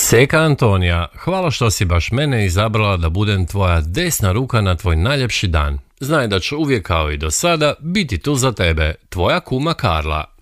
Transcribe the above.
Seka Antonija, hvala što si baš mene izabrala da budem tvoja desna ruka na tvoj najljepši dan. Znaj da ću uvijek kao i do sada biti tu za tebe, tvoja kuma Karla.